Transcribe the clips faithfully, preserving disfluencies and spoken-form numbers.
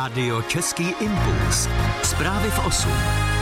Radio Český impuls. Zprávy v osm.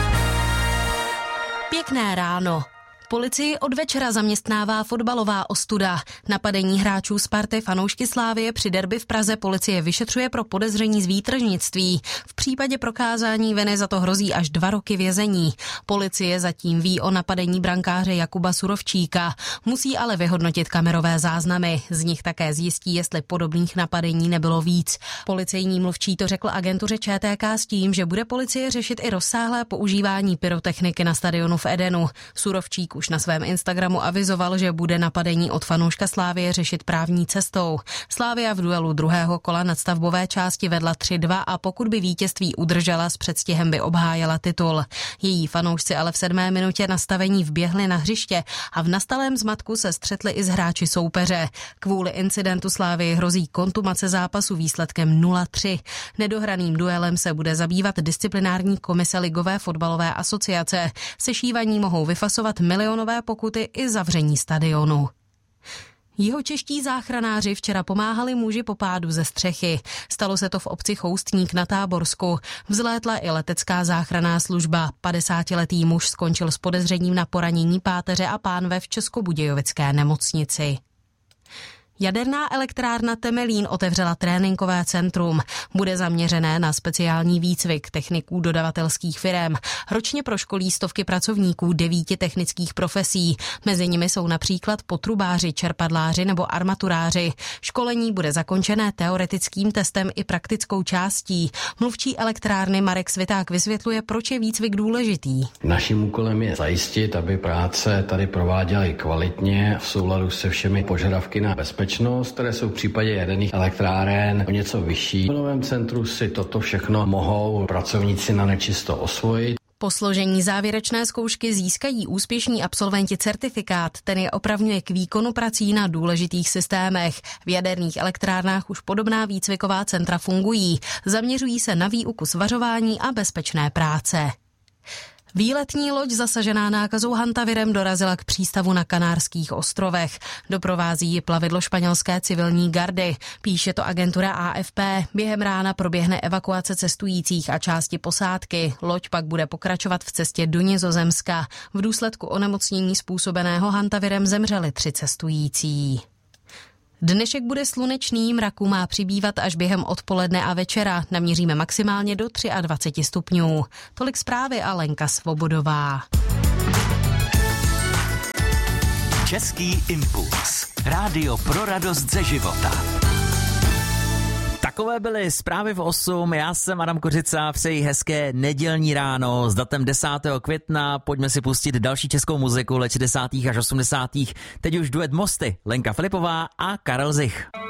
Pěkné ráno. Policii od večera zaměstnává fotbalová ostuda. Napadení hráčů Sparty fanoušky Slavie při derby v Praze policie vyšetřuje pro podezření z výtržnictví. V případě prokázání viny za to hrozí až dva roky vězení. Policie zatím ví o napadení brankáře Jakuba Surovčíka. Musí ale vyhodnotit kamerové záznamy. Z nich také zjistí, jestli podobných napadení nebylo víc. Policejní mluvčí to řekl agentuře Č T K s tím, že bude policie řešit i rozsáhlé používání pyrotechniky na stadionu v Edenu. Surovčík už na svém Instagramu avizoval, že bude napadení od fanouška Slavie řešit právní cestou. Slavia v duelu druhého kola nadstavbové části vedla tři dva a pokud by vítězství udržela, s předstihem by obhájela titul. Její fanoušci ale v sedmé minutě nastavení vběhli na hřiště a v nastalém zmatku se střetli i s hráči soupeře. Kvůli incidentu Slavii hrozí kontumace zápasu výsledkem nula tři. Nedohraným duelem se bude zabývat disciplinární komise Ligové fotbalové asociace. Sešívaní mohou vyfasovat milion nové pokuty i zavření stadionu. Jihočeští záchranáři včera pomáhali muži po pádu ze střechy. Stalo se to v obci Choustník na Táborsku. Vzlétla i letecká záchranná služba. padesátiletý muž skončil s podezřením na poranění páteře a pánve v Českobudějovické nemocnici. Jaderná elektrárna Temelín otevřela tréninkové centrum. Bude zaměřené na speciální výcvik techniků dodavatelských firem. Ročně proškolí stovky pracovníků devíti technických profesí. Mezi nimi jsou například potrubáři, čerpadláři nebo armaturáři. Školení bude zakončené teoretickým testem i praktickou částí. Mluvčí elektrárny Marek Sviták vysvětluje, proč je výcvik důležitý. Naším úkolem je zajistit, aby práce tady prováděly kvalitně v souladu se všemi požadavky na bezpečnost, které jsou v případě jaderných elektráren o něco vyšší. V novém centru si toto všechno mohou pracovníci na nečisto osvojit. Po složení závěrečné zkoušky získají úspěšní absolventi certifikát, ten je opravňuje k výkonu prací na důležitých systémech. V jaderných elektrárnách už podobná výcviková centra fungují. Zaměřují se na výuku svařování a bezpečné práce. Výletní loď zasažená nákazou hantavirem dorazila k přístavu na Kanárských ostrovech. Doprovází ji plavidlo španělské civilní gardy. Píše to agentura A F P. Během rána proběhne evakuace cestujících a části posádky. Loď pak bude pokračovat v cestě do Nizozemska. V důsledku onemocnění způsobeného hantavirem zemřeli tři cestující. Dnešek bude slunečný, mraku má přibývat až během odpoledne a večera. Naměříme maximálně do dvacet tři stupňů. Tolik zprávy a Lenka Svobodová. Český impuls. Rádio pro radost ze života. Takové byly zprávy v osm, já jsem Adam Kořica, přeji hezké nedělní ráno s datem desátého května, pojďme si pustit další českou muziku let šedesátých až osmdesátých Teď už duet Mosty, Lenka Filipová a Karel Zich.